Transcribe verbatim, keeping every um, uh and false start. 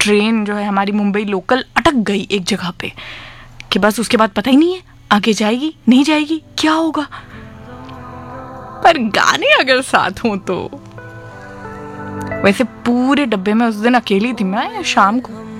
Train जो है हमारी मुंबई लोकल अटक गई एक जगह पे कि बस उसके बाद पता ही नहीं है आगे जाएगी नहीं जाएगी क्या होगा। पर गाने अगर साथ हों तो। वैसे पूरे डब्बे में उस दिन अकेली थी मैं शाम को।